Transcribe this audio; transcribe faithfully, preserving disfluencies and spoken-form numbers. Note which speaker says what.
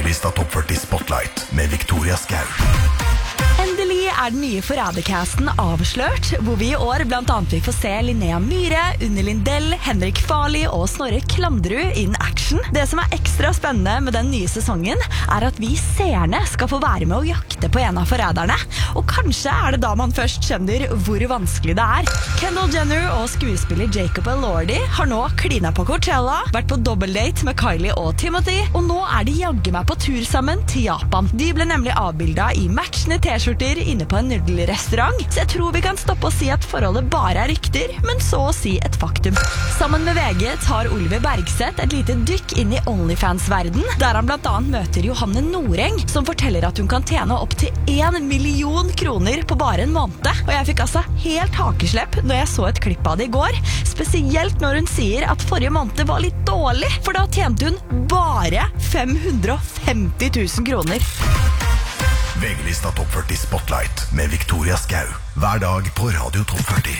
Speaker 1: VG-lista Topp førti Spotlight med Victoria Skau.
Speaker 2: Endelig er den nye Forrædercasten avslørt, hvor vi i år blant annet fikk få se Linnea Myhre, Unni Lindell, Henrik Farley og Snorre Klandrud in action. Det som er ekstra spennende med den nye sesongen, er at vi seerne skal få være med å jakte på en av forræderne. Og kanskje er det da man først skjønner hvor vanskelig det er. Kendall Jenner og skuespiller Jacob Elordi har nå klina på Coachella, vært på dobbeldate med Kylie og Timothy, og nå er de jagge meg på tur sammen til Japan. De ble nemlig avbildet i matchende t-skjorter inne på en nudelrestaurant, så jeg tror vi kan stoppe og si at forholdet bare er rykter, men så å si et faktum. Sammen med V G tar Oliver Bergseth et lite dykk inn i OnlyFans-verden, der han blant annet møter Johanne Noreng, som forteller at hun kan tjene opp til en million kroner på bare en måned. Og jeg fikk altså helt hakeslepp når jeg så et klipp av det i går, spesielt når hun sier at forrige måned var litt dårlig, for da tjente hun bare fem hundre og femti tusen kroner.
Speaker 1: VG-lista Topp førti Spotlight med Victoria Skau. Hver dag på Radio Topp førti.